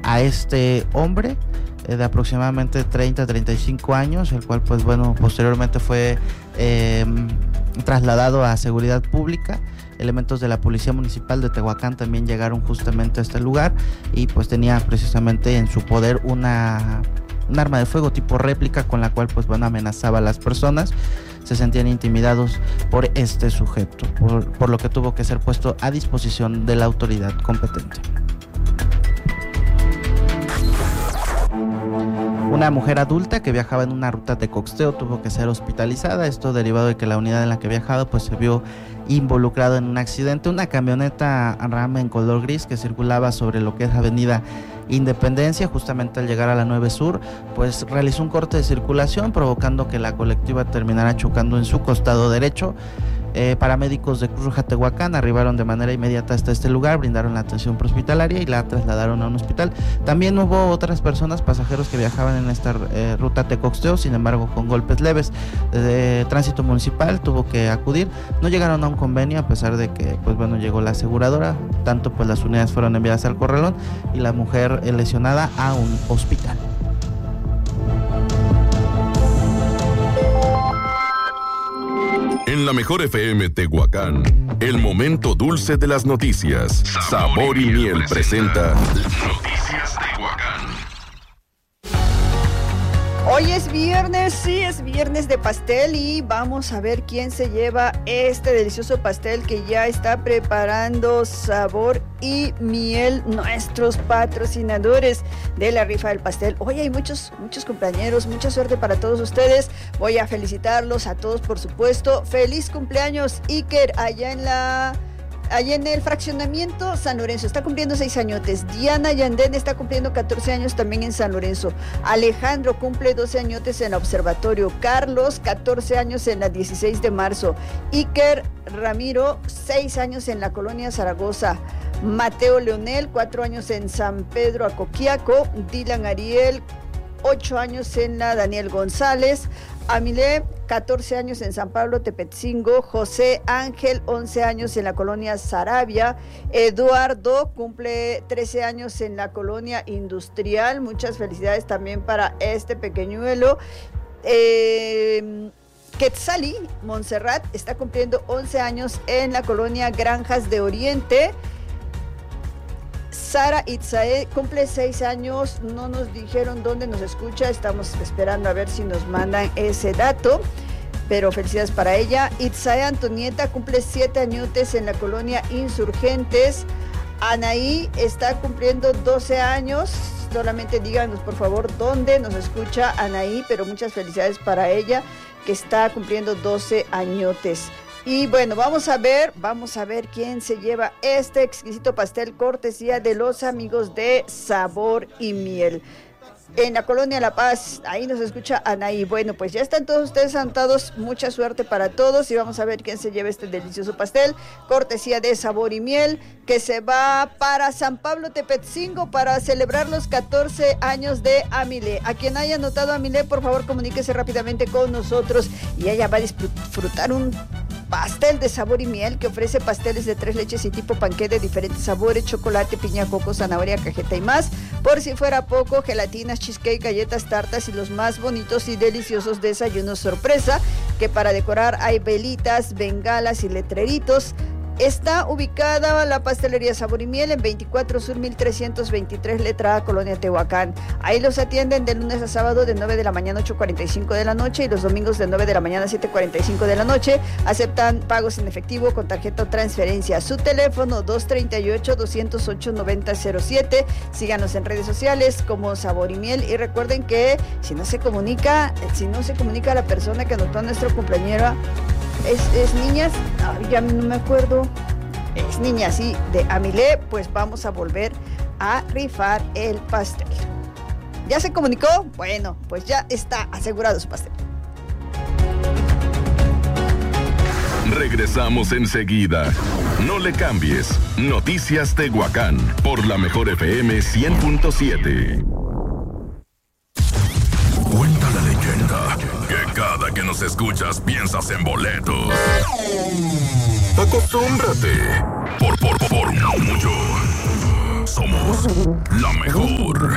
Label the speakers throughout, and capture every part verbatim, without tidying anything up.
Speaker 1: a este hombre eh, de aproximadamente treinta a treinta y cinco años, el cual pues bueno, posteriormente fue eh, trasladado a seguridad pública. Elementos de la Policía Municipal de Tehuacán también llegaron justamente a este lugar y pues tenía precisamente en su poder una, un arma de fuego tipo réplica con la cual pues bueno amenazaba a las personas. Se sentían intimidados por este sujeto, por, por lo que tuvo que ser puesto a disposición de la autoridad competente. Una mujer adulta que viajaba en una ruta de coxteo tuvo que ser hospitalizada, esto derivado de que la unidad en la que viajaba pues se vio involucrado en un accidente. Una camioneta Ram en color gris que circulaba sobre lo que es Avenida Independencia, justamente al llegar a la nueve Sur, pues realizó un corte de circulación, provocando que la colectiva terminara chocando en su costado derecho. Eh, paramédicos de Cruz Roja Tehuacán arribaron de manera inmediata hasta este lugar, brindaron la atención prehospitalaria y la trasladaron a un hospital. También hubo otras personas, pasajeros que viajaban en esta eh, ruta Tecoxteo, sin embargo con golpes leves. Desde Tránsito Municipal tuvo que acudir, no llegaron a un convenio a pesar de que pues bueno llegó la aseguradora, tanto pues las unidades fueron enviadas al Corralón y la mujer eh, lesionada a un hospital.
Speaker 2: En la mejor F M Tehuacán, el momento dulce de las noticias. Sabor, Sabor y Miel presenta Noticias Tehuacán.
Speaker 3: Hoy es viernes, sí, es viernes de pastel y vamos a ver quién se lleva este delicioso pastel que ya está preparando Sabor y Miel, nuestros patrocinadores de la rifa del pastel. Hoy hay muchos, muchos compañeros, mucha suerte para todos ustedes. Voy a felicitarlos a todos, por supuesto. Feliz cumpleaños, Iker, allá en la... Allá en el fraccionamiento San Lorenzo, está cumpliendo seis añotes. Diana Yandén está cumpliendo catorce años también en San Lorenzo. Alejandro cumple doce añotes en el Observatorio. Carlos, catorce años en la dieciséis de marzo. Iker Ramiro, seis años en la Colonia Zaragoza. Mateo Leonel, cuatro años en San Pedro Acoquiaco. Dylan Ariel, ocho años en la Daniel González. Amilé, catorce años en San Pablo Tepetzingo. José Ángel, once años en la colonia Sarabia. Eduardo cumple trece años en la colonia Industrial. Muchas felicidades también para este pequeñuelo. Eh, Quetzali Montserrat está cumpliendo once años en la colonia Granjas de Oriente. Sara Itzae cumple seis años, no nos dijeron dónde nos escucha, estamos esperando a ver si nos mandan ese dato, pero felicidades para ella. Itzae Antonieta cumple siete añotes en la colonia Insurgentes. Anaí está cumpliendo doce años, solamente díganos por favor dónde nos escucha Anaí, pero muchas felicidades para ella que está cumpliendo doce añotes. Y bueno, vamos a ver, vamos a ver quién se lleva este exquisito pastel cortesía de los amigos de Sabor y Miel. En la colonia La Paz, ahí nos escucha Anaí. Bueno, pues ya están todos ustedes sentados, mucha suerte para todos y vamos a ver quién se lleva este delicioso pastel, cortesía de Sabor y Miel, que se va para San Pablo Tepetzingo para celebrar los catorce años de Amilé. A quien haya anotado Amilé, por favor comuníquese rápidamente con nosotros y ella va a disfrutar un pastel de Sabor y Miel que ofrece pasteles de tres leches y tipo panqué de diferentes sabores, chocolate, piña, coco, zanahoria, cajeta y más. Por si fuera poco, gelatinas, cheesecake, galletas, tartas y los más bonitos y deliciosos desayunos sorpresa, que para decorar hay velitas, bengalas y letreritos. Está ubicada la pastelería Sabor y Miel en veinticuatro Sur mil trescientos veintitrés, letra A, Colonia Tehuacán. Ahí los atienden de lunes a sábado de nueve de la mañana a ocho cuarenta y cinco de la noche y los domingos de nueve de la mañana a siete cuarenta y cinco de la noche. Aceptan pagos en efectivo con tarjeta o transferencia. Su teléfono dos tres ocho, dos cero ocho, nueve cero cero siete. Síganos en redes sociales como Sabor y Miel y recuerden que si no se comunica, si no se comunica a la persona que anotó a nuestro compañero, Es, es niñas, ay, ya no me acuerdo, es niña, sí, de Amilé, pues vamos a volver a rifar el pastel. ¿Ya se comunicó? Bueno, pues ya está asegurado su pastel.
Speaker 2: Regresamos enseguida. No le cambies. Noticias Tehuacán por la mejor F M cien punto siete. Cuenta la leyenda que cada que nos escuchas piensas en boletos. Acostúmbrate. Por, por, por mucho. Somos la mejor.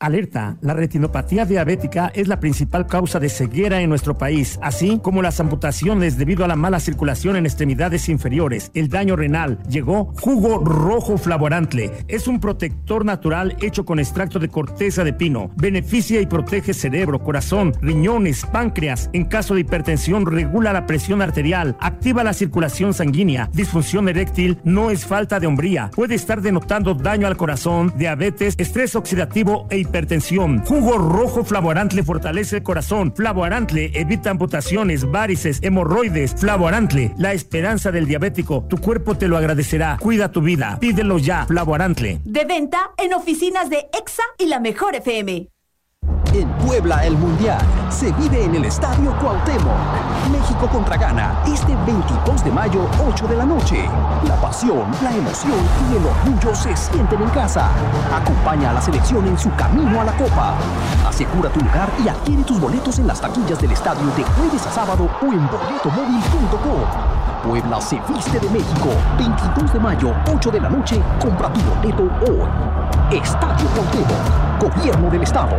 Speaker 4: Alerta, la retinopatía diabética es la principal causa de ceguera en nuestro país, así como las amputaciones debido a la mala circulación en extremidades inferiores, el daño renal. Llegó Jugo Rojo Flavorantle. Es un protector natural hecho con extracto de corteza de pino. Beneficia y protege cerebro, corazón, riñones, páncreas. En caso de hipertensión, regula la presión arterial, activa la circulación sanguínea. Disfunción eréctil no es falta de hombría. Puede estar denotando daño al corazón, diabetes, estrés oxidativo e hipertensión. Jugo Rojo Flavorantle fortalece el corazón. Flavorantle evita amputaciones, varices, hemorroides. Flavorantle, la esperanza del diabético. Tu cuerpo te lo agradecerá. Cuida tu vida. Pídelo ya. Flavorantle.
Speaker 5: De venta en oficinas de Exa y la Mejor F M.
Speaker 6: En Puebla, el Mundial se vive en el Estadio Cuauhtémoc. México contra Ghana, este veintidós de mayo, ocho de la noche. La pasión, la emoción y el orgullo se sienten en casa. Acompaña a la selección en su camino a la Copa. Asegura tu lugar y adquiere tus boletos en las taquillas del estadio de jueves a sábado o en boleto móvil punto com. Puebla se viste de México. veintidós de mayo, ocho de la noche. Compra tu boleto hoy. Estadio Cuauhtémoc, Gobierno del Estado.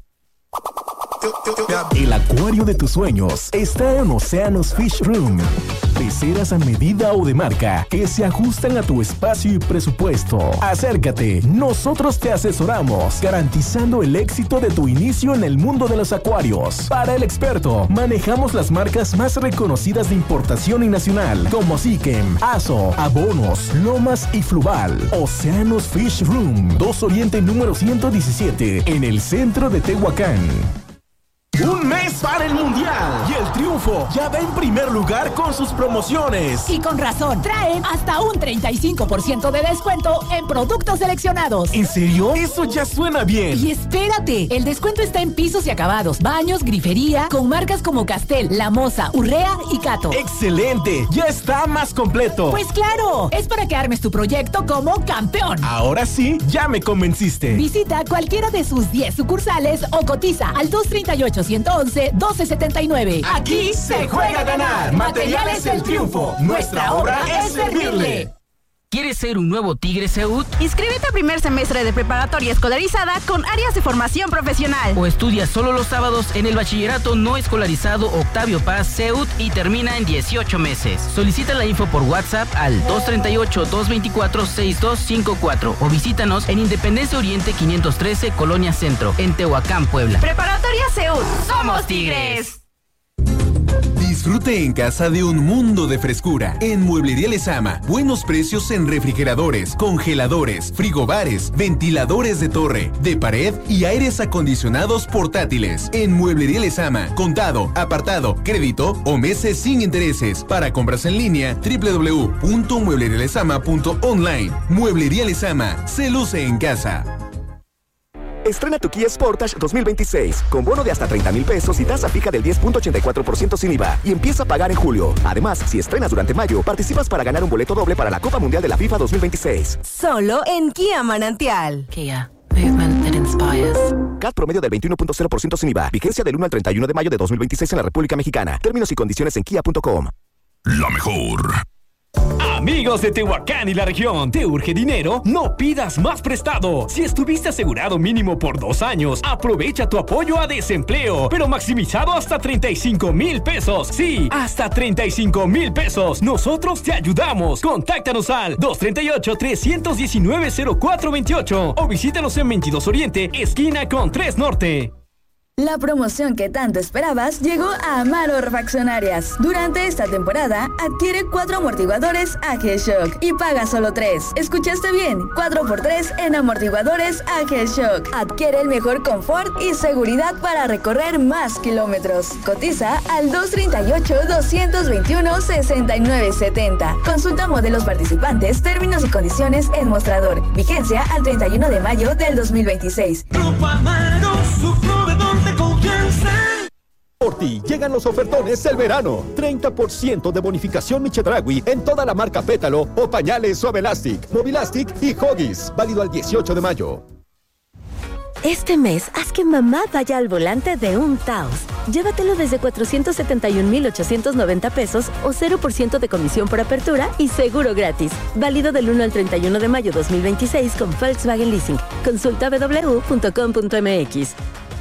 Speaker 7: El acuario de tus sueños está en Océanos Fish Room. Peceras a medida o de marca que se ajustan a tu espacio y presupuesto. Acércate, nosotros te asesoramos, garantizando el éxito de tu inicio en el mundo de los acuarios. Para el experto, manejamos las marcas más reconocidas de importación y nacional, como Sikem, Aso, Abonos, Lomas y Fluval. Océanos Fish Room, dos Oriente número ciento diecisiete, en el centro de Tehuacán. Un mes para el Mundial y el Triunfo ya va en primer lugar con sus promociones.
Speaker 5: Y con razón, traen hasta un treinta y cinco por ciento de descuento en productos seleccionados.
Speaker 7: ¿En serio? Eso ya suena bien.
Speaker 5: Y espérate, el descuento está en pisos y acabados, baños, grifería, con marcas como Castel, La Moza, Urrea y Cato.
Speaker 7: ¡Excelente! Ya está más completo.
Speaker 5: Pues claro, es para que armes tu proyecto como campeón.
Speaker 7: Ahora sí, ya me convenciste.
Speaker 5: Visita cualquiera de sus diez sucursales o cotiza al dos treinta y ocho, ciento once, doce setenta y nueve.
Speaker 7: Aquí se juega a ganar. Materiales El Triunfo. Nuestra obra es servirle.
Speaker 8: ¿Quieres ser un nuevo Tigre Seud?
Speaker 9: Inscríbete a primer semestre de preparatoria escolarizada con áreas de formación profesional.
Speaker 8: ¿O estudias solo los sábados en el bachillerato no escolarizado Octavio Paz Seud y termina en dieciocho meses? Solicita la info por WhatsApp al dos treinta y ocho, dos veinticuatro, sesenta y dos cincuenta y cuatro o visítanos en Independencia Oriente quinientos trece, Colonia Centro, en Tehuacán, Puebla.
Speaker 9: Preparatoria Seud, somos Tigres.
Speaker 10: Disfrute en casa de un mundo de frescura. En Mueblería Lezama, buenos precios en refrigeradores, congeladores, frigobares, ventiladores de torre, de pared y aires acondicionados portátiles. En Mueblería Lezama, contado, apartado, crédito o meses sin intereses. Para compras en línea, doble u doble u doble u punto mueblería lezama punto online. Mueblería Lezama, se luce en casa.
Speaker 11: Estrena tu Kia Sportage dos mil veintiséis con bono de hasta treinta mil pesos y tasa fija del diez punto ochenta y cuatro por ciento sin I V A y empieza a pagar en julio. Además, si estrenas durante mayo, participas para ganar un boleto doble para la Copa Mundial de la FIFA dos mil veintiséis.
Speaker 12: Solo en Kia Manantial.
Speaker 13: Kia. Movement that inspires.
Speaker 11: C A T promedio del veintiuno punto cero por ciento sin I V A. Vigencia del uno al treinta y uno de mayo de dos mil veintiséis en la República Mexicana. Términos y condiciones en kia punto com.
Speaker 2: La mejor.
Speaker 14: Amigos de Tehuacán y la región, ¿te urge dinero? No pidas más prestado. Si estuviste asegurado mínimo por dos años, aprovecha tu apoyo a desempleo, pero maximizado hasta treinta y cinco mil pesos. Sí, hasta treinta y cinco mil pesos. Nosotros te ayudamos. Contáctanos al dos treinta y ocho, trescientos diecinueve, cero cuatro veintiocho o visítanos en veintidós Oriente, esquina con tres Norte.
Speaker 15: La promoción que tanto esperabas llegó a Amaro Refaccionarias. Durante esta temporada, adquiere cuatro amortiguadores A G Shock y paga solo tres. ¿Escuchaste bien? cuatro por tres en amortiguadores A G Shock. Adquiere el mejor confort y seguridad para recorrer más kilómetros. Cotiza al dos treinta y ocho, doscientos veintiuno, sesenta y nueve setenta. Consulta modelos participantes, términos y condiciones en mostrador. Vigencia al treinta y uno de mayo del dos mil veintiséis.
Speaker 16: Grupo Amaro, su proveedor de confianza.
Speaker 17: Por ti llegan los ofertones del verano. treinta por ciento de bonificación Michedragui en toda la marca Pétalo o pañales Suavelastic, Movilastic y Huggies. Válido al dieciocho de mayo.
Speaker 12: Este mes, haz que mamá vaya al volante de un Taos.
Speaker 18: Llévatelo desde cuatrocientos setenta y un mil ochocientos noventa pesos o cero por ciento de comisión por apertura y seguro gratis. Válido del uno al treinta y uno de mayo dos mil veintiséis con Volkswagen Leasing. Consulta w w w punto com punto m x.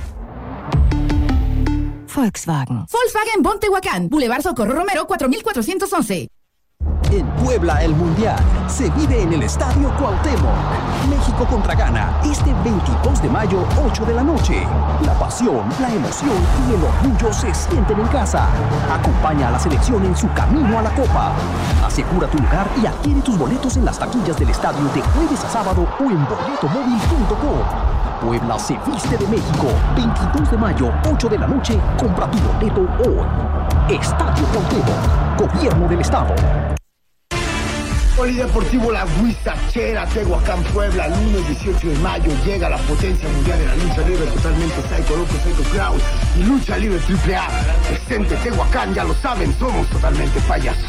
Speaker 5: Volkswagen.
Speaker 9: Volkswagen Bon Tehuacán, Boulevard Socorro Romero cuatro mil cuatrocientos once.
Speaker 6: En Puebla, el Mundial se vive en el Estadio Cuauhtémoc. México contra Ghana, este veintidós de mayo, ocho de la noche. La pasión, la emoción y el orgullo se sienten en casa. Acompaña a la selección en su camino a la Copa. Asegura tu lugar y adquiere tus boletos en las taquillas del estadio de jueves a sábado o en boleto móvil punto com. Puebla se viste de México, veintidós de mayo, ocho de la noche. Compra tu boleto hoy. Estadio Cuauhtémoc, Gobierno del Estado.
Speaker 19: Polideportivo La Huizachera, Tehuacán, Puebla, lunes dieciocho de mayo, llega la potencia mundial de la lucha libre, totalmente Psycho Loco, Psycho Crowd y lucha libre triple A. Presente Tehuacán, ya lo saben, somos totalmente payasos.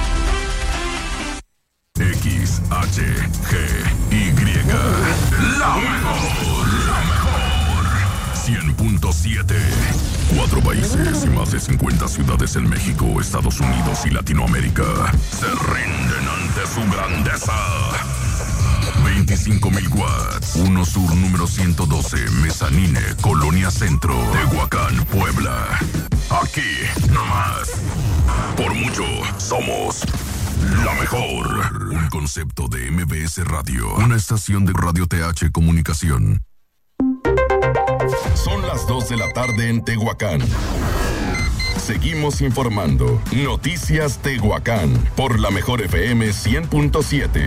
Speaker 2: X, H, G, Y, la mejor, la mejor, cien punto siete. Cuatro países y más de cincuenta ciudades en México, Estados Unidos y Latinoamérica se rinden ante su grandeza. veinticinco mil watts. uno Sur número ciento doce, Mezanine, Colonia Centro, Tehuacán, Puebla. Aquí, nomás. Por mucho, somos la mejor. Un concepto de M B S Radio, una estación de Radio T H Comunicación. Son las dos de la tarde en Tehuacán. Seguimos informando. Noticias Tehuacán por la mejor F M cien punto siete.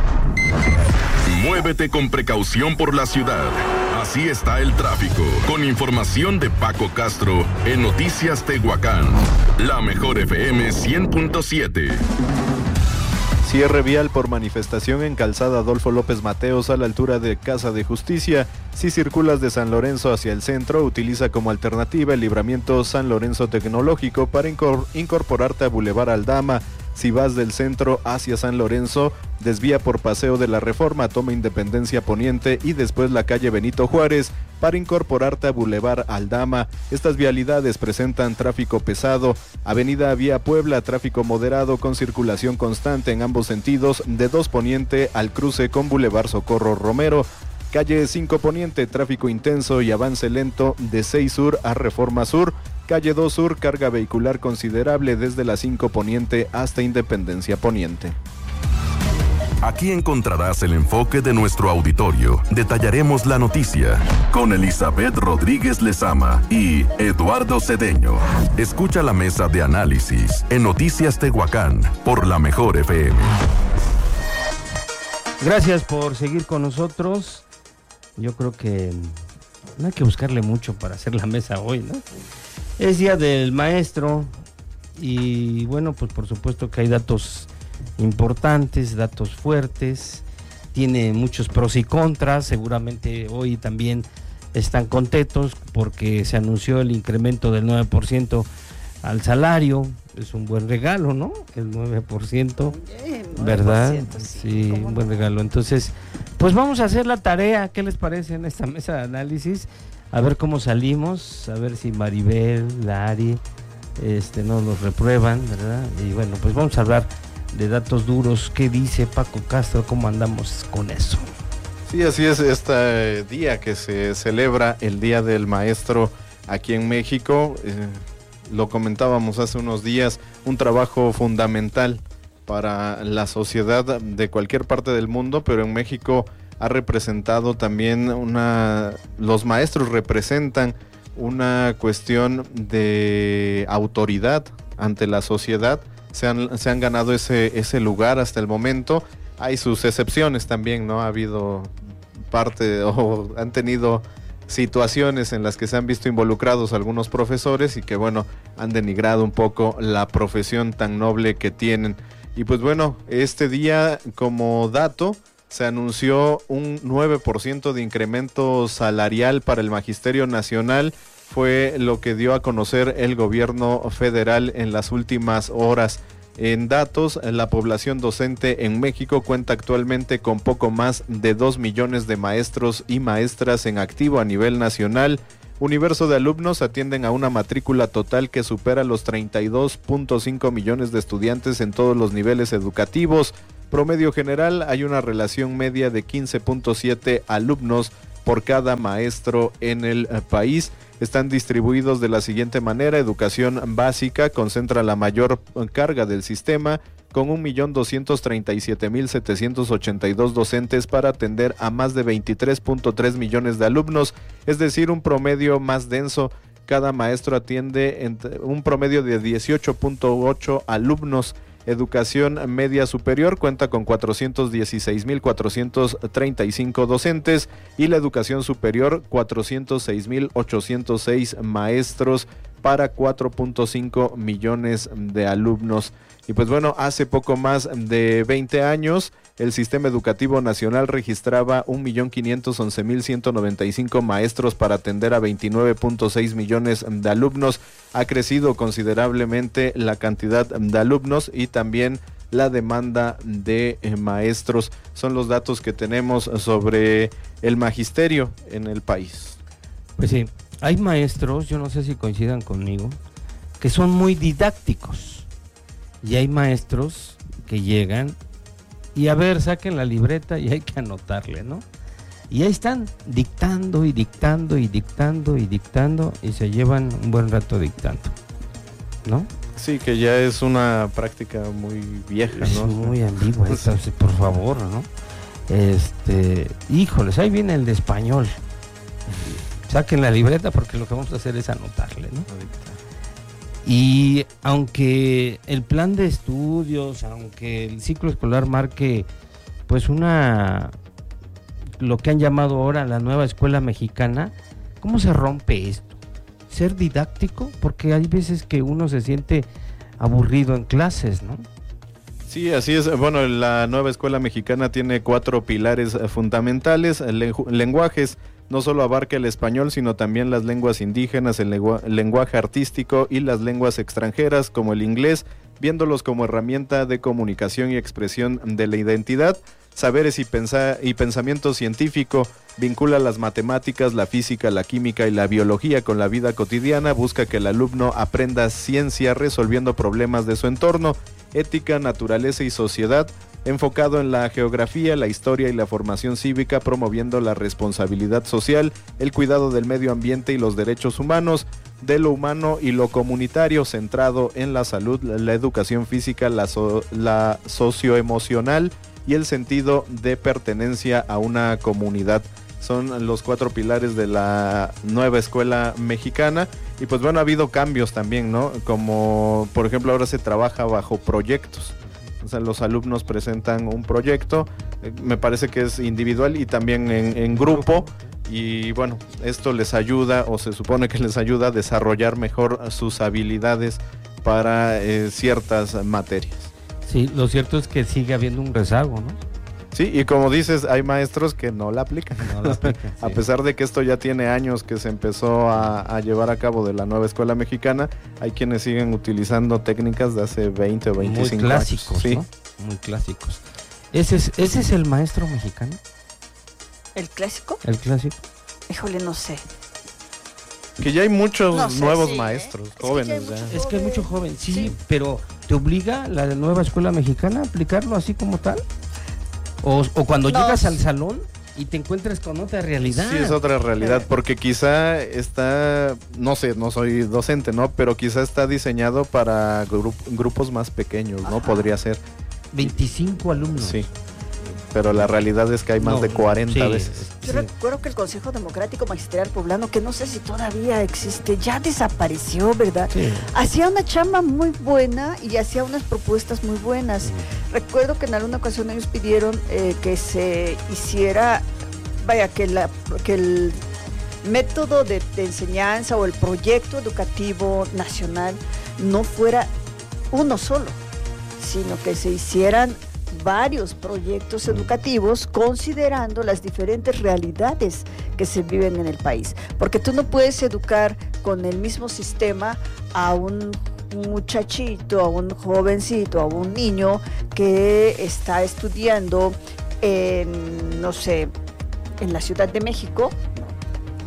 Speaker 2: Muévete con precaución por la ciudad. Así está el tráfico. Con información de Paco Castro en Noticias Tehuacán. La mejor F M cien punto siete.
Speaker 20: Cierre vial por manifestación en Calzada Adolfo López Mateos a la altura de Casa de Justicia. Si circulas de San Lorenzo hacia el centro, utiliza como alternativa el libramiento San Lorenzo Tecnológico para incorporarte a Boulevard Aldama. Si vas del centro hacia San Lorenzo, desvía por Paseo de la Reforma, toma Independencia Poniente y después la calle Benito Juárez para incorporarte a Boulevard Aldama. Estas vialidades presentan tráfico pesado. Avenida Vía Puebla, tráfico moderado con circulación constante en ambos sentidos, de dos Poniente al cruce con Boulevard Socorro Romero. Calle cinco Poniente, tráfico intenso y avance lento de seis Sur a Reforma Sur. Calle dos Sur, carga vehicular considerable desde la cinco Poniente hasta Independencia Poniente.
Speaker 2: Aquí encontrarás el enfoque de nuestro auditorio. Detallaremos la noticia con Elizabeth Rodríguez Lezama y Eduardo Cedeño. Escucha la mesa de análisis en Noticias Tehuacán por la mejor F M.
Speaker 21: Gracias por seguir con nosotros. Yo creo que no hay que buscarle mucho para hacer la mesa hoy, ¿no? Es Día del Maestro y bueno, pues por supuesto que hay datos importantes, datos fuertes, tiene muchos pros y contras. Seguramente hoy también están contentos porque se anunció el incremento del nueve por ciento al salario. Es un buen regalo, ¿no? El nueve por ciento, Bien, ¿verdad? nueve por ciento, sí, sí, un buen no? regalo. Entonces, pues vamos a hacer la tarea. ¿Qué les parece en esta mesa de análisis? A ver cómo salimos, a ver si Maribel, Lari, este, no nos reprueban, ¿verdad? Y bueno, pues vamos a hablar de datos duros. ¿Qué dice Paco Castro? ¿Cómo andamos con eso?
Speaker 20: Sí, así es, este día que se celebra el Día del Maestro aquí en México, eh, lo comentábamos hace unos días, un trabajo fundamental para la sociedad de cualquier parte del mundo, pero en México ha representado también una, los maestros representan una cuestión de autoridad ante la sociedad. Se han, se han ganado ese, ese lugar hasta el momento. Hay sus excepciones también, ¿no? Ha habido parte o han tenido situaciones en las que se han visto involucrados algunos profesores y que bueno, han denigrado un poco la profesión tan noble que tienen. Y pues bueno, este día como dato se anunció un nueve por ciento de incremento salarial para el Magisterio Nacional. Fue lo que dio a conocer el gobierno federal en las últimas horas. En datos, la población docente en México cuenta actualmente con poco más de dos millones de maestros y maestras en activo a nivel nacional, Universo de alumnos atienden a una matrícula total que supera los treinta y dos punto cinco millones de estudiantes en todos los niveles educativos. Promedio general, hay una relación media de quince punto siete alumnos por cada maestro en el país. Están distribuidos de la siguiente manera: educación básica concentra la mayor carga del sistema, con un millón doscientos treinta y siete mil setecientos ochenta y dos docentes para atender a más de veintitrés punto tres millones de alumnos, es decir, un promedio más denso. Cada maestro atiende entre un promedio de dieciocho punto ocho alumnos. Educación media superior cuenta con cuatrocientos dieciséis mil cuatrocientos treinta y cinco docentes y la educación superior cuatrocientos seis mil ochocientos seis maestros para cuatro punto cinco millones de alumnos. Y pues bueno, hace poco más de veinte años, el Sistema Educativo Nacional registraba un millón quinientos once mil ciento noventa y cinco maestros para atender a veintinueve punto seis millones de alumnos. Ha crecido considerablemente la cantidad de alumnos y también la demanda de eh, maestros. Son los datos que tenemos sobre el magisterio en el país.
Speaker 21: Pues sí, hay maestros, yo no sé si coincidan conmigo, que son muy didácticos. Y hay maestros que llegan y a ver, saquen la libreta y hay que anotarle, ¿no? Y ahí están dictando y dictando y dictando y dictando y se llevan un buen rato dictando, ¿no?
Speaker 20: Sí, que ya es una práctica muy vieja, ¿no?
Speaker 21: Es muy ambigua, esta, por favor, ¿no? Este, híjoles, ahí viene el de español. Saquen la libreta porque lo que vamos a hacer es anotarle, ¿no? Y aunque el plan de estudios, aunque el ciclo escolar marque pues una, lo que han llamado ahora la nueva escuela mexicana, ¿cómo se rompe esto? Ser didáctico, porque hay veces que uno se siente aburrido en clases, ¿no?
Speaker 20: Sí, así es. Bueno, la nueva escuela mexicana tiene cuatro pilares fundamentales: lenguajes. No solo abarca el español, sino también las lenguas indígenas, el, lengua, el lenguaje artístico y las lenguas extranjeras, como el inglés, viéndolos como herramienta de comunicación y expresión de la identidad. Saberes y, pensa, y pensamiento científico, vincula las matemáticas, la física, la química y la biología con la vida cotidiana, busca que el alumno aprenda ciencia resolviendo problemas de su entorno. Ética, naturaleza y sociedad, enfocado en la geografía, la historia y la formación cívica, promoviendo la responsabilidad social, el cuidado del medio ambiente y los derechos humanos, de lo humano y lo comunitario, centrado en la salud, la educación física, la, so, la socioemocional y el sentido de pertenencia a una comunidad. Son los cuatro pilares de la nueva escuela mexicana. Y pues bueno, ha habido cambios también, ¿no? Como por ejemplo ahora se trabaja bajo proyectos. O sea, los alumnos presentan un proyecto, eh, me parece que es individual y también en, en grupo. Y bueno, esto les ayuda, o se supone que les ayuda a desarrollar mejor sus habilidades para eh, ciertas materias.
Speaker 21: Sí, lo cierto es que sigue habiendo un rezago, ¿no?
Speaker 20: Sí, y como dices, hay maestros que no la aplican. No la aplican sí. A pesar de que esto ya tiene años que se empezó a, a llevar a cabo de la nueva escuela mexicana, hay quienes siguen utilizando técnicas de hace veinte o veinticinco
Speaker 21: Muy clásicos,
Speaker 20: años. Sí.
Speaker 21: ¿no? Muy clásicos. ¿Ese es, ¿Ese es el maestro mexicano?
Speaker 3: ¿El clásico?
Speaker 21: El clásico.
Speaker 3: Híjole, no sé.
Speaker 20: Que ya hay muchos
Speaker 3: no sé,
Speaker 20: nuevos
Speaker 3: sí,
Speaker 20: maestros,
Speaker 3: ¿eh?
Speaker 20: jóvenes
Speaker 3: es que
Speaker 20: ya.
Speaker 21: Es que hay mucho joven, sí, sí, pero ¿te obliga la nueva escuela mexicana a aplicarlo así como tal? O, o cuando no. llegas al salón y te encuentras con otra realidad.
Speaker 20: Sí, es otra realidad, porque quizá está, no sé, no soy docente, ¿no? Pero quizá está diseñado para gru- grupos más pequeños, ¿no? Ajá. Podría ser.
Speaker 21: veinticinco alumnos.
Speaker 20: Sí. Pero la realidad es que hay más no, de cuarenta sí, veces.
Speaker 3: Yo sí. recuerdo que el Consejo Democrático Magisterial Poblano, que no sé si todavía existe, ya desapareció, ¿verdad? Sí. Hacía una chamba muy buena y hacía unas propuestas muy buenas. Sí. Recuerdo que en alguna ocasión ellos pidieron eh, que se hiciera, vaya, que, la, que el método de, de enseñanza o el proyecto educativo nacional no fuera uno solo, sino que se hicieran varios proyectos educativos considerando las diferentes realidades que se viven en el país, porque tú no puedes educar con el mismo sistema a un muchachito, a un jovencito, a un niño que está estudiando en, no sé, en la Ciudad de México,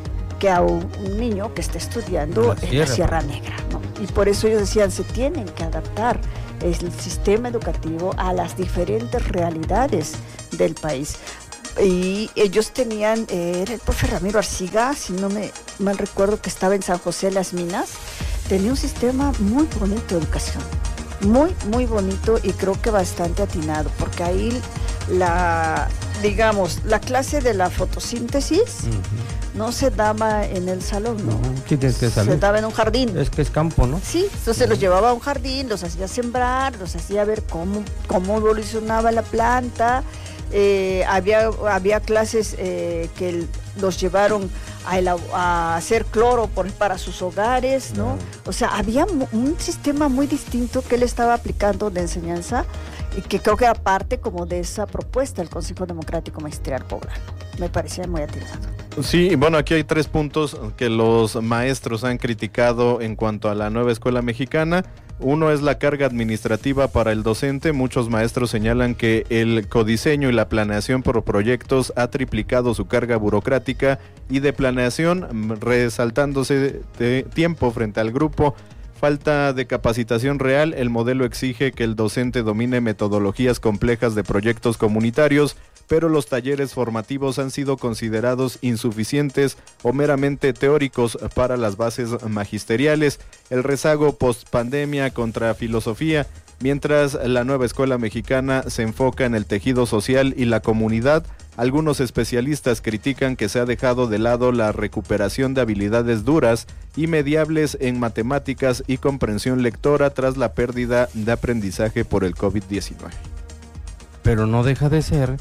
Speaker 3: que a un, un niño que esté estudiando
Speaker 21: La
Speaker 3: en
Speaker 21: sierra,
Speaker 3: la Sierra Negra, ¿no? Y por eso ellos decían, se tienen que adaptar el sistema educativo a las diferentes realidades del país. Y ellos tenían, eh, era el profe Ramiro Arciga, si no me mal recuerdo, que estaba en San José de las Minas, tenía un sistema muy bonito de educación, muy, muy bonito, y creo que bastante atinado, porque ahí la, digamos, la clase de la fotosíntesis uh-huh. no se daba en el salón, ¿no? Uh-huh.
Speaker 21: Sí, tienes que salir.
Speaker 3: Se daba en un jardín.
Speaker 21: Es que es campo, ¿no?
Speaker 3: Sí, entonces uh-huh. los llevaba a un jardín, los hacía sembrar, los hacía ver cómo, cómo evolucionaba la planta. Eh, había, había clases eh, que los llevaron a, el, a hacer cloro por, para sus hogares, ¿no? O sea, había un sistema muy distinto que él estaba aplicando de enseñanza y que creo que era parte como de esa propuesta del Consejo Democrático Magisterial Poblano. Me parecía muy atinado.
Speaker 20: Sí, bueno, aquí hay tres puntos que los maestros han criticado en cuanto a la nueva escuela mexicana. Uno es la carga administrativa para el docente. Muchos maestros señalan que el codiseño y la planeación por proyectos ha triplicado su carga burocrática y de planeación, resaltándose de tiempo frente al grupo. Falta de capacitación real. El modelo exige que el docente domine metodologías complejas de proyectos comunitarios, pero los talleres formativos han sido considerados insuficientes o meramente teóricos para las bases magisteriales. El rezago post-pandemia contra filosofía, mientras la nueva escuela mexicana se enfoca en el tejido social y la comunidad. Algunos especialistas critican que se ha dejado de lado la recuperación de habilidades duras y mediables en matemáticas y comprensión lectora tras la pérdida de aprendizaje por el covid diecinueve.
Speaker 21: Pero no deja de ser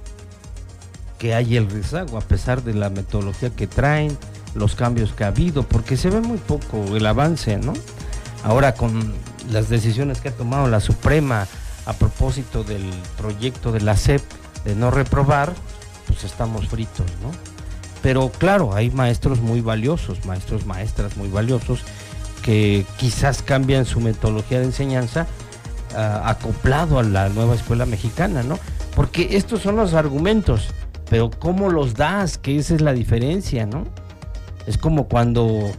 Speaker 21: que hay el rezago, a pesar de la metodología que traen, los cambios que ha habido, porque se ve muy poco el avance, ¿no? Ahora con las decisiones que ha tomado la Suprema a propósito del proyecto de la S E P de no reprobar, pues estamos fritos, ¿no? Pero claro, hay maestros muy valiosos, maestros, maestras muy valiosos, que quizás cambian su metodología de enseñanza uh, acoplado a la nueva escuela mexicana, ¿no? Porque estos son los argumentos, pero ¿cómo los das? Que esa es la diferencia, ¿no? Es como cuando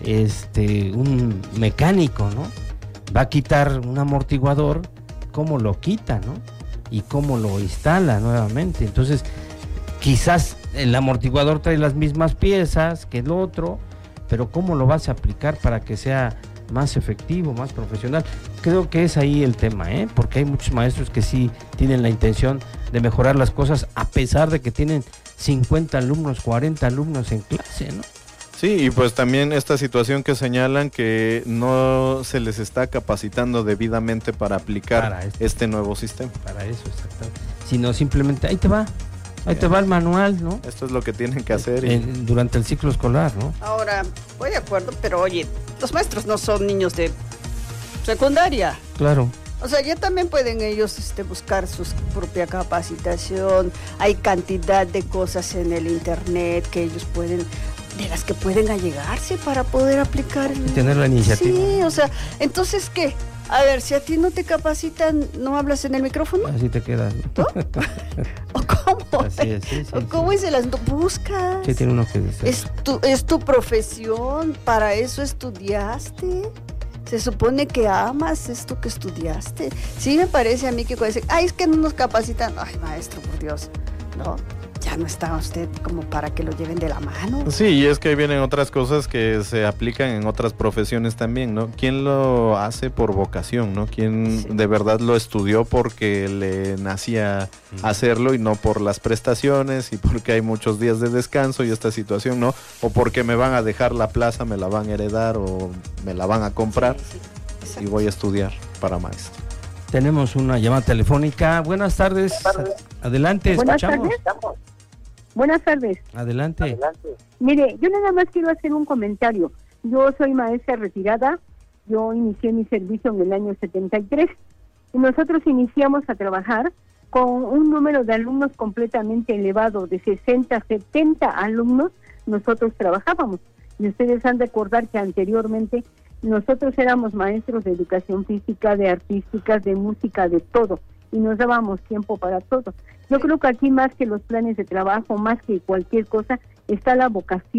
Speaker 21: este un mecánico, ¿no? Va a quitar un amortiguador, ¿cómo lo quita, no? Y cómo lo instala nuevamente. Entonces, quizás el amortiguador trae las mismas piezas que el otro, pero ¿cómo lo vas a aplicar para que sea más efectivo, más profesional? Creo que es ahí el tema, ¿eh? Porque hay muchos maestros que sí tienen la intención de mejorar las cosas, a pesar de que tienen cincuenta alumnos, cuarenta alumnos en clase, ¿no?
Speaker 20: Sí, y pues también esta situación que señalan que no se les está capacitando debidamente para aplicar para este, este nuevo sistema.
Speaker 21: Para eso, exactamente. Sino simplemente, ahí te va, ahí te va el manual, ¿no?
Speaker 20: Esto es lo que tienen que hacer. Y...
Speaker 21: En, durante el ciclo escolar, ¿no?
Speaker 3: Ahora, voy de acuerdo, pero oye, los maestros no son niños de secundaria.
Speaker 21: Claro.
Speaker 3: O sea, ya también pueden ellos este, buscar su propia capacitación. Hay cantidad de cosas en el internet que ellos pueden, de las que pueden allegarse para poder aplicar.
Speaker 21: Y tener la iniciativa.
Speaker 3: Sí, o sea, entonces, ¿qué? A ver, si a ti no te capacitan, ¿no hablas en el micrófono?
Speaker 21: Así te quedas, ¿no?
Speaker 3: ¿O cómo?
Speaker 21: Así es, sí, sí,
Speaker 3: ¿O cómo
Speaker 21: sí.
Speaker 3: es el buscas?
Speaker 21: Sí, tiene uno que decir.
Speaker 3: Es tu, es tu profesión, para eso estudiaste. Se supone que amas esto que estudiaste. Sí me parece a mí que cuando dicen, ay, es que no nos capacitan. Ay, maestro, por Dios, no, ya no está usted como para que lo lleven de la mano.
Speaker 20: Sí, y es que ahí vienen otras cosas que se aplican en otras profesiones también, ¿no? ¿Quién lo hace por vocación, no? ¿Quién sí. de verdad lo estudió porque le nacía uh-huh. hacerlo y no por las prestaciones y porque hay muchos días de descanso y esta situación, ¿no? O porque me van a dejar la plaza, me la van a heredar o me la van a comprar sí, sí. y voy a estudiar para maestro.
Speaker 21: Tenemos una llamada telefónica. Buenas tardes. Buenas tardes. Adelante,
Speaker 1: Buenas
Speaker 21: escuchamos.
Speaker 1: Tardes. Buenas tardes.
Speaker 21: Adelante.
Speaker 1: Adelante. Mire, yo nada más quiero hacer un comentario. Yo soy maestra retirada. Yo inicié mi servicio en el año setenta y tres. Y nosotros iniciamos a trabajar con un número de alumnos completamente elevado, de sesenta, setenta alumnos, nosotros trabajábamos. Y ustedes han de recordar que anteriormente nosotros éramos maestros de educación física, de artísticas, de música, de todo, y nos dábamos tiempo para todo. Yo creo que aquí más que los planes de trabajo, más que cualquier cosa, está la vocación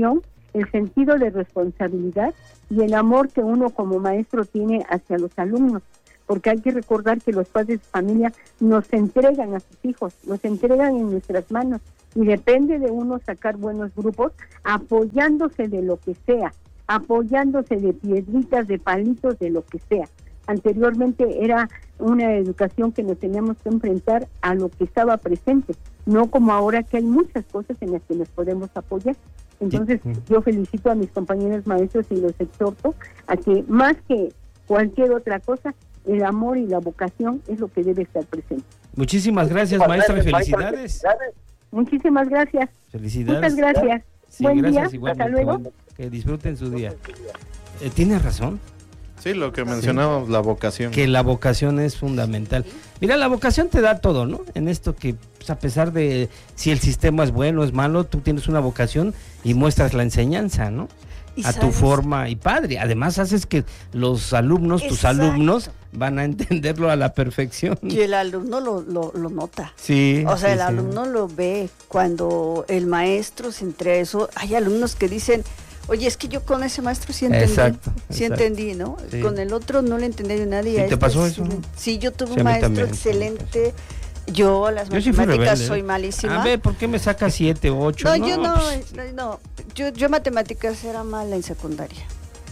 Speaker 1: el sentido de responsabilidad y el amor que uno como maestro tiene hacia los alumnos, porque hay que recordar que los padres de familia nos entregan a sus hijos, los entregan en nuestras manos, y depende de uno sacar buenos grupos, apoyándose de lo que sea, apoyándose de piedritas, de palitos, de lo que sea. Anteriormente era una educación que nos teníamos que enfrentar a lo que estaba presente, no como ahora que hay muchas cosas en las que nos podemos apoyar. Entonces, yo felicito a mis compañeros maestros y los exhorto a que más que cualquier otra cosa, el amor y la vocación es lo que debe estar presente.
Speaker 21: Muchísimas gracias, maestra, y felicidades.
Speaker 1: Muchísimas gracias.
Speaker 21: Felicidades.
Speaker 1: Muchas gracias.
Speaker 21: Sí,
Speaker 1: Buen
Speaker 21: gracias,
Speaker 1: día.
Speaker 21: igualmente.
Speaker 1: Hasta luego.
Speaker 21: Bueno, que disfruten su día. Eh, Tiene razón.
Speaker 20: Sí, lo que mencionábamos, sí. La vocación.
Speaker 21: Que la vocación es fundamental. Mira, la vocación te da todo, ¿no? En esto que, pues, a pesar de si el sistema es bueno o es malo, tú tienes una vocación y muestras la enseñanza, ¿no? A tu forma y padre. Además haces que los alumnos, Exacto. tus alumnos, van a entenderlo a la perfección.
Speaker 3: Y el alumno lo, lo, lo nota.
Speaker 21: Sí.
Speaker 3: O sea,
Speaker 21: sí,
Speaker 3: el
Speaker 21: sí.
Speaker 3: alumno lo ve cuando el maestro se entrega eso. Hay alumnos que dicen, oye, es que yo con ese maestro sí entendí.
Speaker 21: Exacto.
Speaker 3: Sí
Speaker 21: exacto.
Speaker 3: entendí, ¿no?
Speaker 21: Sí.
Speaker 3: Con el otro no le entendí de nadie.
Speaker 21: ¿Sí te
Speaker 3: este
Speaker 21: pasó
Speaker 3: sí,
Speaker 21: eso? ¿No?
Speaker 3: Sí, yo tuve
Speaker 21: Sí,
Speaker 3: un maestro
Speaker 21: también,
Speaker 3: excelente. Yo las
Speaker 21: yo sí
Speaker 3: matemáticas
Speaker 21: rebelde,
Speaker 3: soy
Speaker 21: ¿eh?
Speaker 3: malísima.
Speaker 21: A ver, ¿por qué me saca siete, ocho?
Speaker 3: No,
Speaker 21: no,
Speaker 3: yo no,
Speaker 21: pues...
Speaker 3: no, no. Yo, yo matemáticas era mala en secundaria.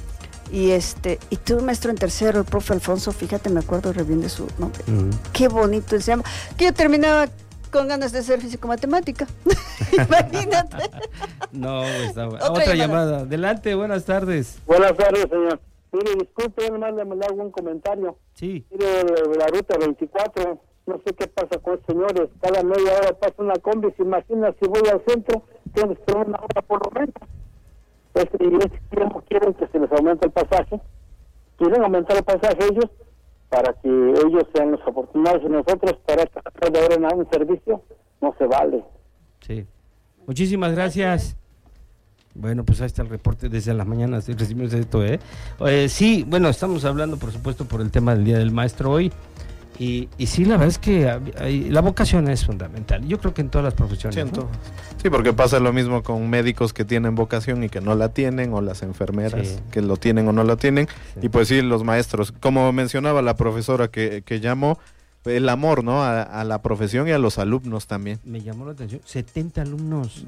Speaker 3: Y este, y tuve un maestro en tercero, el profe Alfonso, fíjate, me acuerdo re bien de su nombre. Uh-huh. Qué bonito enseñaba. Que yo terminaba con ganas de ser físico-matemática. Imagínate.
Speaker 21: No, está bueno. Otra, Otra llamada. llamada. Adelante, buenas tardes.
Speaker 4: Buenas tardes, señor. Mire, disculpe, nomás le hago un comentario.
Speaker 21: Sí.
Speaker 4: Mire, la ruta veinticuatro, no sé qué pasa con los señores. Cada media hora pasa una combi, se imagina si voy al centro, tengo que esperar una hora por lo menos. Pues, y ellos quieren que se les aumente el pasaje, quieren aumentar el pasaje ellos para que ellos sean los afortunados y nosotros para tratar de dar un servicio, no se vale.
Speaker 21: Sí. Muchísimas gracias. Bueno, pues ahí está el reporte desde las mañanas, recibimos esto, ¿eh? eh sí, bueno, estamos hablando por supuesto por el tema del Día del Maestro hoy. Y, y sí, la verdad es que hay, la vocación es fundamental. Yo creo que en todas las profesiones. Sí, ¿no?
Speaker 20: Sí, porque pasa lo mismo con médicos que tienen vocación y que no la tienen, o las enfermeras sí. que lo tienen o no la tienen. Sí. Y pues sí, los maestros, como mencionaba la profesora que, que llamó, el amor, ¿no? A, a la profesión y a los alumnos también.
Speaker 21: Me llamó la atención, setenta alumnos.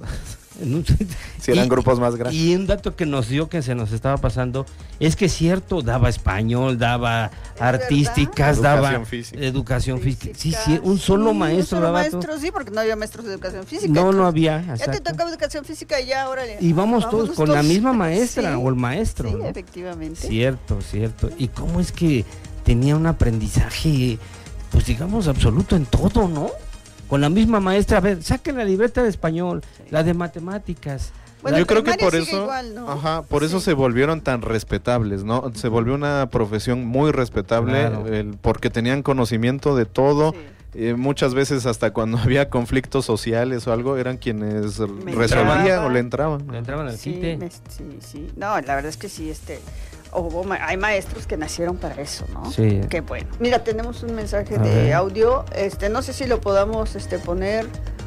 Speaker 20: Si eran y, grupos más grandes.
Speaker 21: Y un dato que nos dio que se nos estaba pasando es que cierto, daba español, daba artísticas,
Speaker 20: educación
Speaker 21: daba
Speaker 20: física.
Speaker 21: educación física. Sí, sí, un solo
Speaker 3: sí,
Speaker 21: maestro
Speaker 3: un solo
Speaker 21: daba
Speaker 3: maestro,
Speaker 21: todo.
Speaker 3: Sí, porque no había maestros de educación física.
Speaker 21: No, no había.
Speaker 3: Ya
Speaker 21: exacto.
Speaker 3: te tocaba educación física y ya ahora
Speaker 21: Y vamos todos con todos. La misma maestra sí, o el maestro.
Speaker 3: Sí,
Speaker 21: ¿no?
Speaker 3: efectivamente.
Speaker 21: Cierto, cierto. ¿Y cómo es que tenía un aprendizaje, pues digamos, absoluto en todo, ¿no? Con la misma maestra, a ver, saquen la libreta de español, sí. la de matemáticas.
Speaker 3: Bueno,
Speaker 20: yo creo que por eso,
Speaker 3: igual, ¿no?
Speaker 20: ajá, por
Speaker 3: sí.
Speaker 20: eso se volvieron tan respetables, ¿no? Se volvió una profesión muy respetable, claro. el, porque tenían conocimiento de todo. Sí. Eh, muchas veces hasta cuando había conflictos sociales o algo, eran quienes me resolvían entraba. o le entraban.
Speaker 21: Le entraban al
Speaker 3: sí,
Speaker 21: quite.
Speaker 3: Me, sí, sí. No, la verdad es que sí, este... Hubo, hay maestros que nacieron para eso, ¿no?
Speaker 21: Sí.
Speaker 3: Qué bueno. Mira, tenemos un mensaje a de ver. audio, este, no sé si lo podamos este, poner,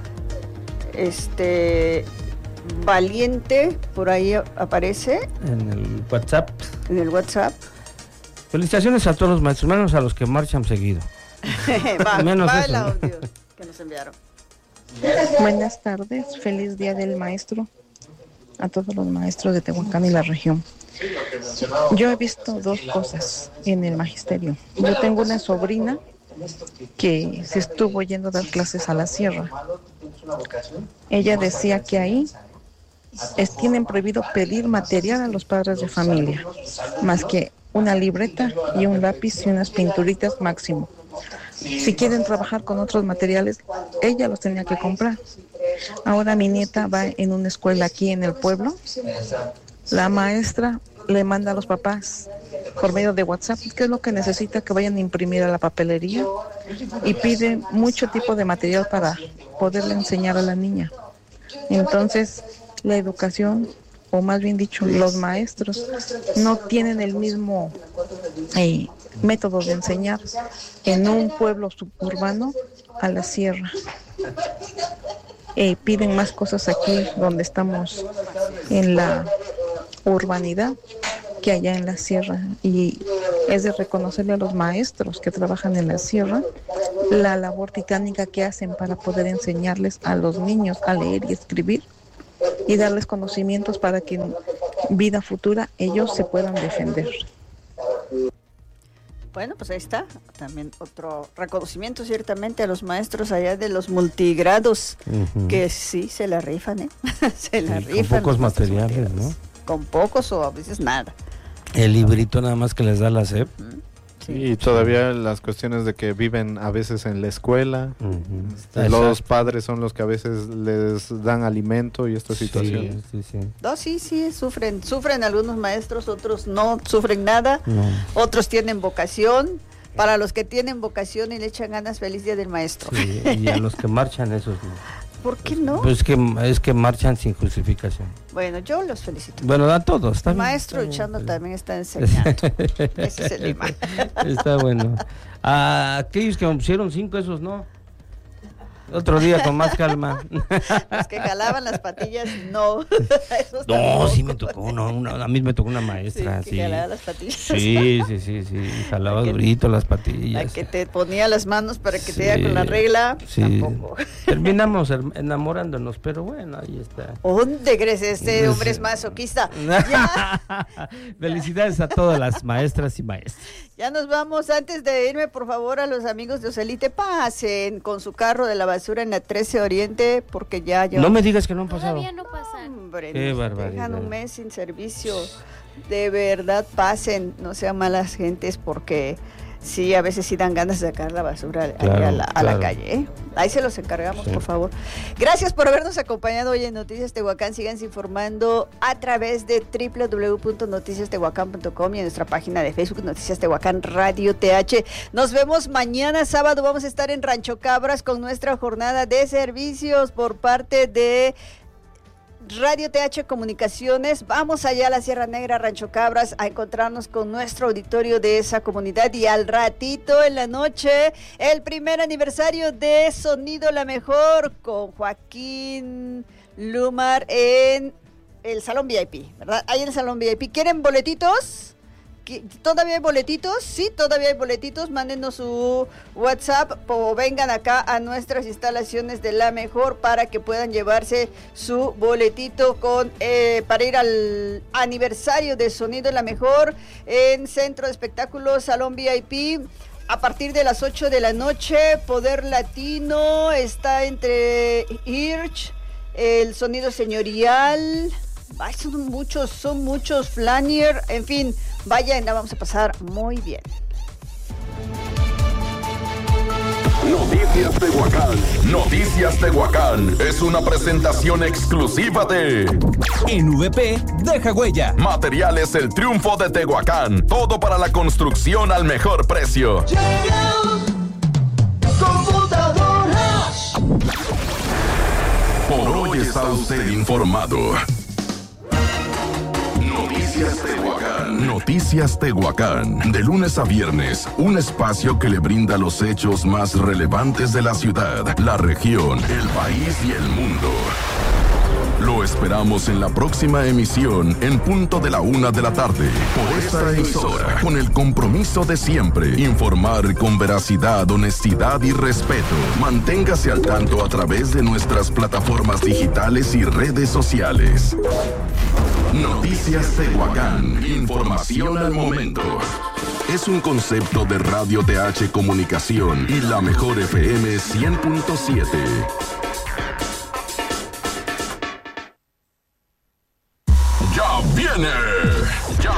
Speaker 3: este, Valiente, por ahí aparece.
Speaker 21: En el WhatsApp.
Speaker 3: En el WhatsApp.
Speaker 21: Felicitaciones a todos los maestros, menos a los que marchan seguido.
Speaker 3: va,
Speaker 21: menos
Speaker 3: va
Speaker 21: eso,
Speaker 3: el audio
Speaker 21: ¿no?
Speaker 3: que nos enviaron.
Speaker 22: Buenas tardes, feliz Día del Maestro a todos los maestros de Tehuacán y la región. Yo he visto dos cosas en el magisterio. Yo tengo una sobrina que se estuvo yendo a dar clases a la sierra. Ella decía que ahí es, tienen prohibido pedir material a los padres de familia, más que una libreta y un lápiz y unas pinturitas máximo. Si quieren trabajar con otros materiales, ella los tenía que comprar. Ahora mi nieta va en una escuela aquí en el pueblo. La maestra le manda a los papás por medio de WhatsApp qué es lo que necesita que vayan a imprimir a la papelería y pide mucho tipo de material para poderle enseñar a la niña. Entonces, la educación, o más bien dicho, los maestros no tienen el mismo eh, método de enseñar en un pueblo suburbano a la sierra. Eh, piden más cosas aquí donde estamos en la urbanidad que allá en la sierra, y es de reconocerle a los maestros que trabajan en la sierra la labor titánica que hacen para poder enseñarles a los niños a leer y escribir y darles conocimientos para que en vida futura ellos se puedan defender.
Speaker 3: Bueno, pues ahí está, también otro reconocimiento ciertamente a los maestros allá de los multigrados, uh-huh. que sí se la rifan, ¿eh? se la
Speaker 21: sí,
Speaker 3: rifan.
Speaker 21: Con pocos materiales, ¿no?
Speaker 3: Con pocos o a veces nada.
Speaker 21: El librito nada más que les da la S E P.
Speaker 3: Uh-huh.
Speaker 20: Sí, y todavía las cuestiones de que viven a veces en la escuela, uh-huh. este, los padres son los que a veces les dan alimento y estas
Speaker 21: sí,
Speaker 20: situaciones.
Speaker 21: Sí, sí.
Speaker 3: No, sí, sí, sufren, sufren algunos maestros, otros no sufren nada,
Speaker 21: no.
Speaker 3: Otros tienen vocación. Para los que tienen vocación y le echan ganas, feliz día del maestro.
Speaker 21: Sí, y a los que marchan, esos no.
Speaker 3: ¿Por qué no?
Speaker 21: Pues es que, es que marchan sin justificación.
Speaker 3: Bueno, yo los felicito.
Speaker 21: Bueno, a todos. Está
Speaker 3: el
Speaker 21: bien,
Speaker 3: maestro
Speaker 21: está
Speaker 3: luchando
Speaker 21: bien.
Speaker 3: También está enseñando. Ese es el lema.
Speaker 21: Está bueno. A aquellos que me pusieron cinco, esos no. Otro día con más calma.
Speaker 3: Los que jalaban las patillas, no.
Speaker 21: Esos no, tampoco. Sí me tocó una, una, a mí me tocó una maestra.
Speaker 3: Sí, que
Speaker 21: sí.
Speaker 3: jalaba las patillas.
Speaker 21: Sí, sí, sí, sí. Jalaba
Speaker 3: que,
Speaker 21: durito las patillas.
Speaker 3: La que te ponía las manos para que sí, te diera con la regla,
Speaker 21: sí. Tampoco. Terminamos enamorándonos, pero bueno, ahí está.
Speaker 3: ¿Dónde crees? Este hombre es masoquista. Ya.
Speaker 21: Felicidades a todas las maestras y maestros.
Speaker 3: Ya nos vamos. Antes de irme, por favor, a los amigos de Ocelite, pasen con su carro de la basura en la trece Oriente, porque ya... ya...
Speaker 21: No me digas que no han pasado.
Speaker 7: Todavía no pasan.
Speaker 3: Hombre,
Speaker 21: qué
Speaker 3: nos
Speaker 21: barbaridad.
Speaker 3: Dejan un mes sin servicio. De verdad, pasen, no sean malas gentes, porque sí, a veces sí dan ganas de sacar la basura claro, a, la, a claro. la calle. ¿eh? Ahí se los encargamos, sí. por favor. Gracias por habernos acompañado hoy en Noticias Tehuacán. Síganse informando a través de doble u doble u doble u punto noticias tehuacán punto com y en nuestra página de Facebook, Noticias Tehuacán Radio T H. Nos vemos mañana sábado. Vamos a estar en Rancho Cabras con nuestra jornada de servicios por parte de Radio T H Comunicaciones. Vamos allá a la Sierra Negra, Rancho Cabras, a encontrarnos con nuestro auditorio de esa comunidad, y al ratito en la noche el primer aniversario de Sonido La Mejor con Joaquín Lumar en el Salón V I P, ¿verdad? Ahí en el Salón V I P. ¿Quieren boletitos? ¿Todavía hay boletitos? Sí, todavía hay boletitos. Mándenos su WhatsApp o vengan acá a nuestras instalaciones de La Mejor para que puedan llevarse su boletito con eh, para ir al aniversario de Sonido La Mejor en Centro de Espectáculos Salón V I P. A partir de las ocho de la noche, Poder Latino está entre Hirsch, el Sonido Señorial. Ay, son muchos, son muchos, Flanier, en fin, vayan, la vamos a pasar muy bien.
Speaker 2: Noticias Tehuacán. Noticias Tehuacán es una presentación exclusiva de
Speaker 6: En V P, deja huella.
Speaker 2: Materiales El Triunfo de Tehuacán. Todo para la construcción al mejor precio.
Speaker 16: Computadoras.
Speaker 2: Por hoy está usted informado. Noticias Tehuacán. Noticias Tehuacán. De lunes a viernes, un espacio que le brinda los hechos más relevantes de la ciudad, la región, el país y el mundo. Lo esperamos en la próxima emisión, en punto de la una de la tarde, por esta emisora, con el compromiso de siempre, informar con veracidad, honestidad y respeto. Manténgase al tanto a través de nuestras plataformas digitales y redes sociales. Noticias Tehuacán, información al momento. Es un concepto de Radio T H Comunicación y La Mejor F M cien punto siete. ¡Ya viene!